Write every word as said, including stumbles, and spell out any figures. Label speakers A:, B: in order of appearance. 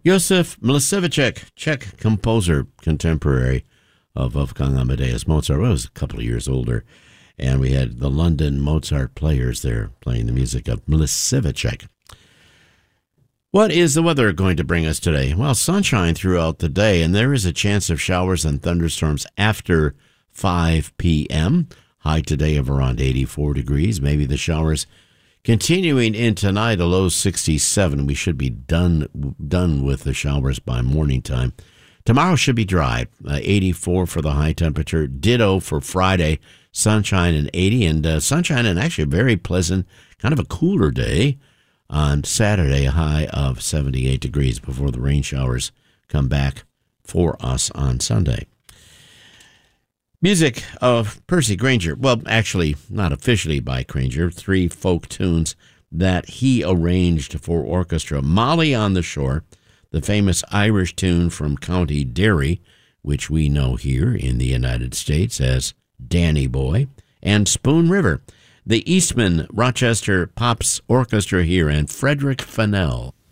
A: Josef Milošević, Czech composer, contemporary of Wolfgang Amadeus Mozart. Well, he was a couple of years older. And we had the London Mozart Players there playing the music of Milošević. What is the weather going to bring us today? Well, sunshine throughout the day, and there is a chance of showers and thunderstorms after five p.m. High today of around eighty-four degrees. Maybe the showers continuing in tonight, a low sixty-seven. We should be done done with the showers by morning time. Tomorrow should be dry, uh, eighty-four for the high temperature. Ditto for Friday, sunshine and eighty, and uh, sunshine and actually a very pleasant, kind of a cooler day on Saturday, a high of seventy-eight degrees before the rain showers come back for us on Sunday. Music of Percy Grainger. Well, actually, not officially by Grainger. Three folk tunes that he arranged for orchestra. Molly on the Shore, the famous Irish tune from County Derry, which we know here in the United States as Danny Boy, and Spoon River, the Eastman Rochester Pops Orchestra here, and Frederick Fennell.